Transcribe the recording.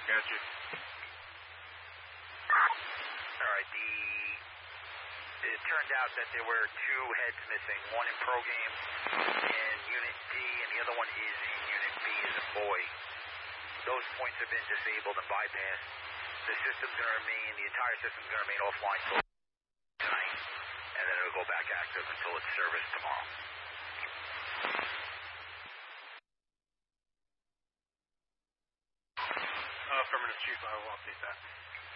Gotcha. All right, it turned out that there were 2 heads missing, one in program in Unit D, and the other one is in Unit B as a boy. Those points have been disabled and bypassed. The system's going to remain, the entire system's going to remain offline till tonight, and then it'll go back active until it's serviced tomorrow. Affirmative, Chief. I will update that.